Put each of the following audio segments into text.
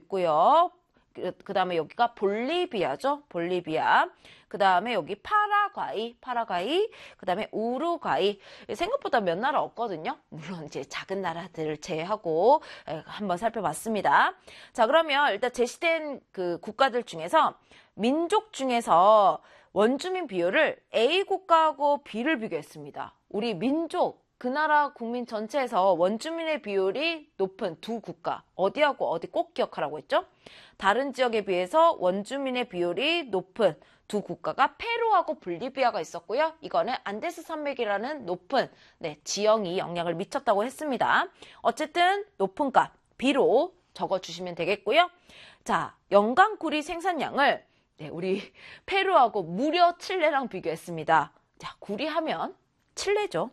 있고요. 그 다음에 여기가 볼리비아죠. 볼리비아. 그 다음에 여기 파라과이. 그 다음에 우루과이. 생각보다 몇 나라 없거든요. 물론 이제 작은 나라들을 제외하고 한번 살펴봤습니다. 자, 그러면 일단 제시된 그 국가들 중에서 민족 중에서 원주민 비율을 A 국가하고 B를 비교했습니다. 우리 민족, 그 나라 국민 전체에서 원주민의 비율이 높은 두 국가, 어디하고 어디 꼭 기억하라고 했죠? 다른 지역에 비해서 원주민의 비율이 높은 두 국가가 페루하고 볼리비아가 있었고요. 이거는 안데스 산맥이라는 높은 지형이 영향을 미쳤다고 했습니다. 어쨌든 높은 값, B로 적어주시면 되겠고요. 자, 연간 구리 생산량을 우리 페루하고 무려 칠레랑 비교했습니다. 자, 구리 하면 칠레죠.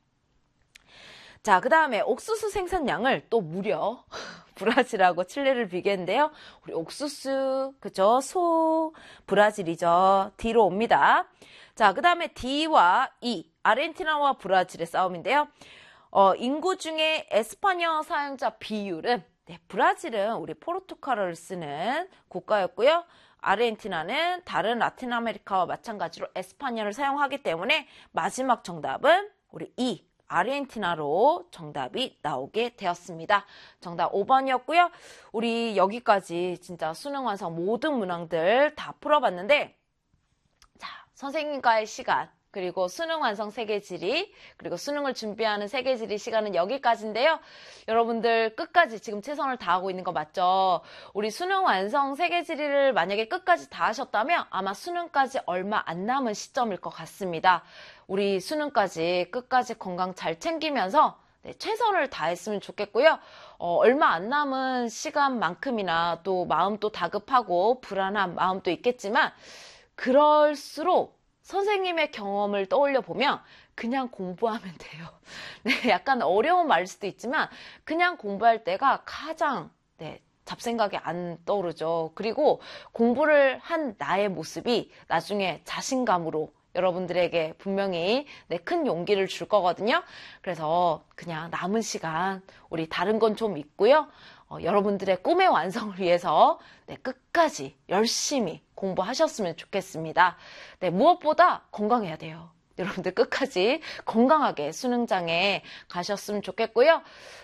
자, 그 다음에 옥수수 생산량을 또 무려 브라질하고 칠레를 비교했는데요. 우리 옥수수, 그죠? 소, 브라질이죠. D로 옵니다. 자, 그 다음에 D와 E, 아르헨티나와 브라질의 싸움인데요. 인구 중에 에스파뇰 사용자 비율은 브라질은 우리 포르투갈어를 쓰는 국가였고요. 아르헨티나는 다른 라틴 아메리카와 마찬가지로 에스파뇰을 사용하기 때문에 마지막 정답은 우리 E, 아르헨티나로 정답이 나오게 되었습니다. 정답 5번이었고요. 우리 여기까지 진짜 수능 완성 모든 문항들 다 풀어봤는데, 자, 선생님과의 시간, 그리고 수능 완성 세계지리, 그리고 수능을 준비하는 세계지리 시간은 여기까지인데요. 여러분들 끝까지 지금 최선을 다하고 있는 거 맞죠? 우리 수능 완성 세계지리를 만약에 끝까지 다 하셨다면 아마 수능까지 얼마 안 남은 시점일 것 같습니다. 우리 수능까지 끝까지 건강 잘 챙기면서 최선을 다했으면 좋겠고요. 얼마 안 남은 시간만큼이나 또 마음도 다급하고 불안한 마음도 있겠지만 그럴수록 선생님의 경험을 떠올려 보면 그냥 공부하면 돼요. 약간 어려운 말일 수도 있지만 그냥 공부할 때가 가장 잡생각이 안 떠오르죠. 그리고 공부를 한 나의 모습이 나중에 자신감으로 여러분들에게 분명히 큰 용기를 줄 거거든요. 그래서 그냥 남은 시간 우리 다른 건 좀 있고요. 여러분들의 꿈의 완성을 위해서 끝까지 열심히 공부하셨으면 좋겠습니다. 무엇보다 건강해야 돼요. 여러분들 끝까지 건강하게 수능장에 가셨으면 좋겠고요.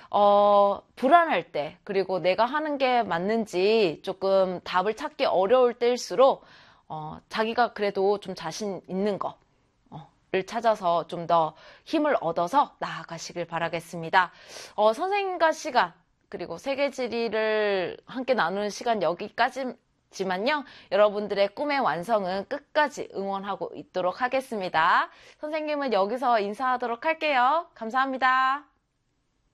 불안할 때, 그리고 내가 하는 게 맞는지 조금 답을 찾기 어려울 때일수록 자기가 그래도 좀 자신 있는 거를 찾아서 좀 더 힘을 얻어서 나아가시길 바라겠습니다. 선생님과 시간, 그리고 세계지리를 함께 나누는 시간 여기까지지만요. 여러분들의 꿈의 완성은 끝까지 응원하고 있도록 하겠습니다. 선생님은 여기서 인사하도록 할게요. 감사합니다.